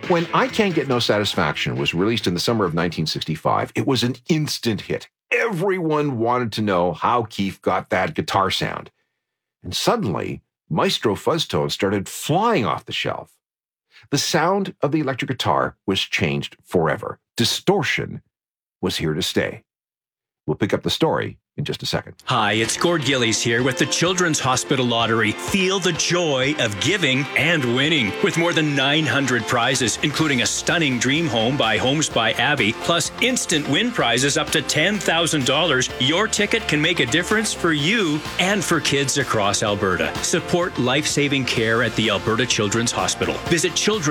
When I Can't Get No Satisfaction was released in the summer of 1965, it was an instant hit. Everyone wanted to know how Keith got that guitar sound. And suddenly, Maestro fuzz tones started flying off the shelf. The sound of the electric guitar was changed forever. Distortion was here to stay. We'll pick up the story in just a second. Hi, it's Gord Gillies here with the Children's Hospital Lottery. Feel the joy of giving and winning. With more than 900 prizes, including a stunning dream home by Homes by Abby, plus instant win prizes up to $10,000, your ticket can make a difference for you and for kids across Alberta. Support life-saving care at the Alberta Children's Hospital. Visit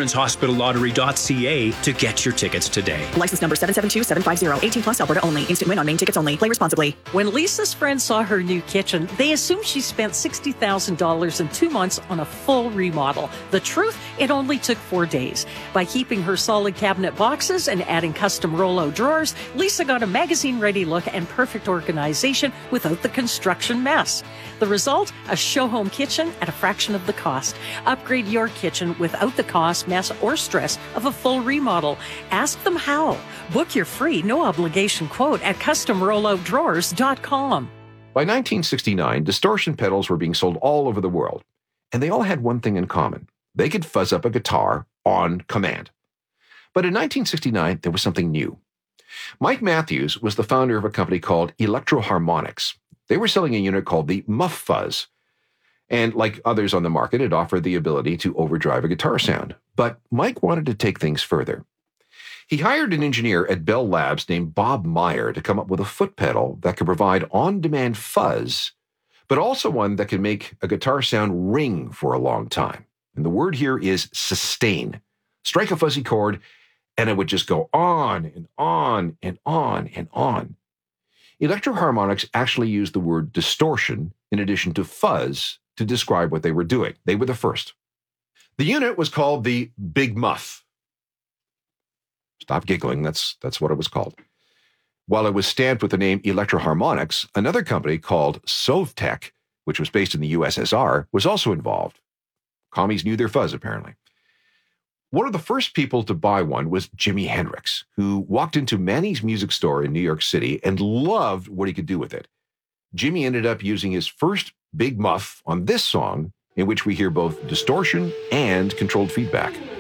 childrenshospitallottery.ca to get your tickets today. License number 772750. 18 plus Alberta only. Instant win on main tickets only. Play responsibly. When Lisa's friends saw her new kitchen, they assumed she spent $60,000 in 2 months on a full remodel. The truth, it only took 4 days. By keeping her solid cabinet boxes and adding custom rollout drawers, Lisa got a magazine-ready look and perfect organization without the construction mess. The result? A show-home kitchen at a fraction of the cost. Upgrade your kitchen without the cost, mess, or stress of a full remodel. Ask them how. Book your free, no-obligation quote at customrolloutdrawers.com. By 1969, distortion pedals were being sold all over the world, and they all had one thing in common. They could fuzz up a guitar on command. But in 1969, there was something new. Mike Matthews was the founder of a company called Electro-Harmonix. They were selling a unit called the Muff Fuzz. And like others on the market, it offered the ability to overdrive a guitar sound. But Mike wanted to take things further. He hired an engineer at Bell Labs named Bob Meyer to come up with a foot pedal that could provide on-demand fuzz, but also one that could make a guitar sound ring for a long time. And the word here is sustain. Strike a fuzzy chord, and it would just go on and on and on and on. Electro-Harmonix actually used the word distortion in addition to fuzz to describe what they were doing. They were the first. The unit was called the Big Muff. Stop giggling, that's what it was called. While it was stamped with the name Electro-Harmonix, another company called Sovtek, which was based in the USSR, was also involved. Commies knew their fuzz, apparently. One of the first people to buy one was Jimi Hendrix, who walked into Manny's music store in New York City and loved what he could do with it. Jimmy ended up using his first Big Muff on this song, in which we hear both distortion and controlled feedback.